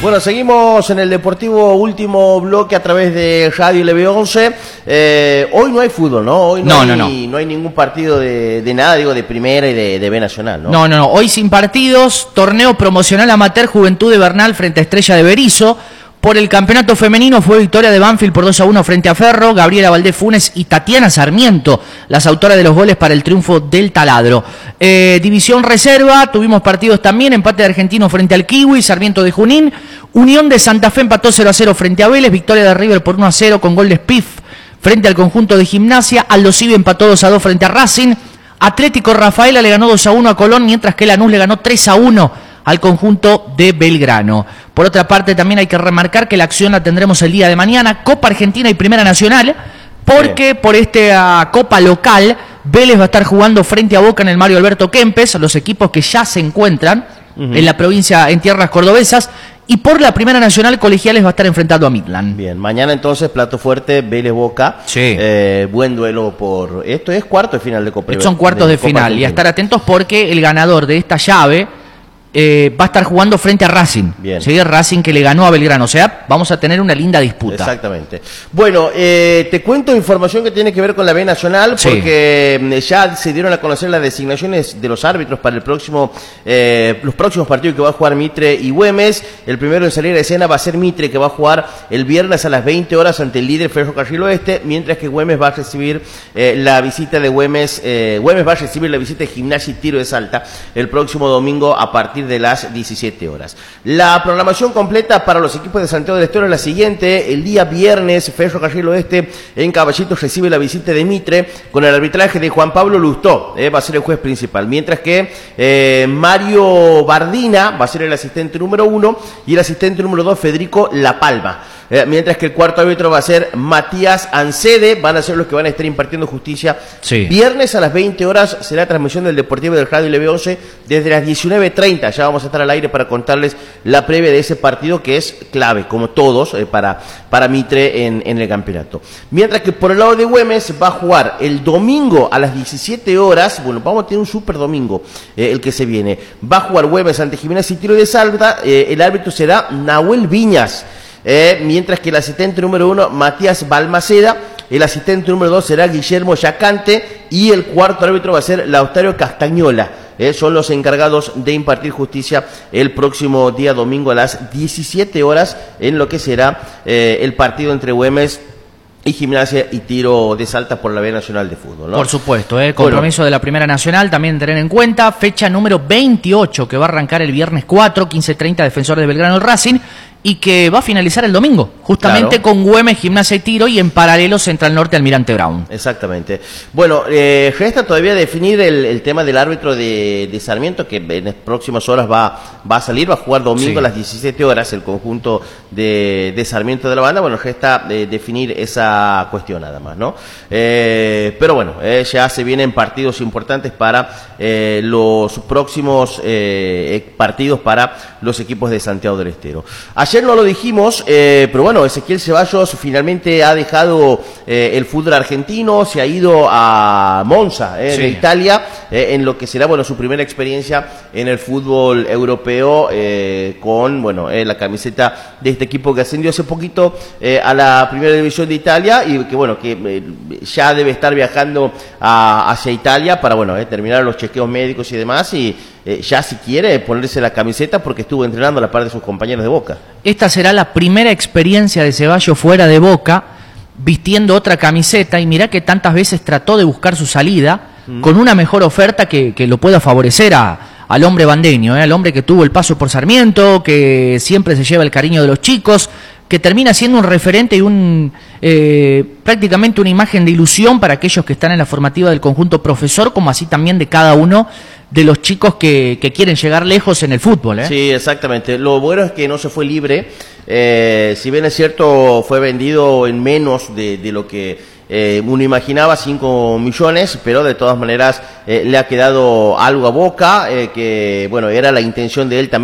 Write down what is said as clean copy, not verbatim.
Bueno, seguimos en el Deportivo, último bloque a través de Radio LB11. Hoy no hay fútbol, ¿no? Hoy no hay ningún partido de nada, digo, de primera y de B Nacional, ¿no? No. Hoy sin partidos, torneo promocional amateur Juventud de Bernal frente a Estrella de Berizo. Por el campeonato femenino fue victoria de Banfield por 2-1 frente a Ferro, Gabriela Valdés Funes y Tatiana Sarmiento, las autoras de los goles para el triunfo del Taladro. División reserva, tuvimos partidos también, empate de Argentino frente al Kiwi, Sarmiento de Junín, Unión de Santa Fe empató 0-0 frente a Vélez, victoria de River por 1-0 con gol de Spiff frente al conjunto de Gimnasia, Aldo Civi empató 2-2 frente a Racing, Atlético Rafaela le ganó 2-1 a Colón, mientras que Lanús le ganó 3-1 al conjunto de Belgrano. Por otra parte, también hay que remarcar que la acción la tendremos el día de mañana, Copa Argentina y Primera Nacional, porque por esta Copa local, Vélez va a estar jugando frente a Boca en el Mario Alberto Kempes, los equipos que ya se encuentran en la provincia, en tierras cordobesas, y por la Primera Nacional, Colegiales va a estar enfrentando a Midland. Bien, mañana entonces, plato fuerte, Vélez-Boca. Sí. Buen duelo por... Esto es cuarto de final de Copa. Estos son cuartos de final, Argentina. Y a estar atentos porque el ganador de esta llave va a estar jugando frente a Racing. Bien. ¿Sí? Racing que le ganó a Belgrano. O sea, vamos a tener una linda disputa. Exactamente. Bueno, te cuento información que tiene que ver con la B Nacional, porque ya se dieron a conocer las designaciones de los árbitros para los próximos partidos que va a jugar Mitre y Güemes. El primero en salir a escena va a ser Mitre, que va a jugar el viernes a las 20 horas ante el líder Ferrocarril Oeste, mientras que Güemes va a recibir la visita de Güemes va a recibir la visita de Gimnasia y Tiro de Salta el próximo domingo a partir de las 17 horas. La programación completa para los equipos de Santiago del Estero es la siguiente. El día viernes, Ferrocarril Oeste en Caballitos recibe la visita de Mitre con el arbitraje de Juan Pablo Lustó, va a ser el juez principal, mientras que Mario Bardina va a ser el asistente número 1 y el asistente número 2 Federico La Palma. Mientras que el cuarto árbitro va a ser Matías Ancede, van a ser los que van a estar impartiendo justicia. Sí. Viernes a las 20 horas será transmisión del Deportivo del Radio LB11 desde las 19:30. Ya vamos a estar al aire para contarles la previa de ese partido que es clave, como todos, para Mitre en el campeonato. Mientras que por el lado de Güemes va a jugar el domingo a las 17 horas. Bueno, vamos a tener un super domingo, el que se viene. Va a jugar Güemes ante Gimnasia y Tiro de Salta. El árbitro será Nahuel Viñas. Mientras que el asistente número 1, Matías Balmaceda, el asistente número 2 será Guillermo Yacante y el cuarto árbitro va a ser Lautaro Castañola. Son los encargados de impartir justicia el próximo día domingo a las 17 horas en lo que será el partido entre Güemes y Gimnasia y Tiro de Salta por la B Nacional de Fútbol, ¿no? Por supuesto, compromiso de la Primera Nacional, también tener en cuenta, fecha número 28, que va a arrancar el viernes 4, 15:30, Defensor de Belgrano el Racing, y que va a finalizar el domingo, justamente con Güemes, Gimnasia y Tiro, y en paralelo Central Norte, Almirante Brown. Exactamente. Bueno, resta todavía definir el tema del árbitro de Sarmiento, que en las próximas horas va a salir, va a jugar domingo a las 17 horas el conjunto de Sarmiento de la banda. Bueno, resta definir esa cuestión nada más, ¿no? Pero bueno, ya se vienen partidos importantes para los próximos partidos para los equipos de Santiago del Estero. Ayer no lo dijimos, pero bueno, Ezequiel Ceballos finalmente ha dejado el fútbol argentino, se ha ido a Monza, de Italia, en lo que será, bueno, su primera experiencia en el fútbol europeo, con, bueno, la camiseta de este equipo que ascendió hace poquito a la primera división de Italia y que, bueno, que ya debe estar viajando hacia Italia para, bueno, terminar los chequeos médicos y demás y ya si quiere ponerse la camiseta porque estuvo entrenando a la par de sus compañeros de Boca. Esta será la primera experiencia de Ceballos fuera de Boca, vistiendo otra camiseta, y mirá que tantas veces trató de buscar su salida con una mejor oferta que lo pueda favorecer al hombre bandeño, al hombre que tuvo el paso por Sarmiento, que siempre se lleva el cariño de los chicos, que termina siendo un referente y prácticamente una imagen de ilusión para aquellos que están en la formativa del conjunto profesor, como así también de cada uno de los chicos que quieren llegar lejos en el fútbol. Sí, exactamente. Lo bueno es que no se fue libre. Si bien es cierto, fue vendido en menos de lo que uno imaginaba, 5 millones, pero de todas maneras le ha quedado algo a Boca, que bueno, era la intención de él también.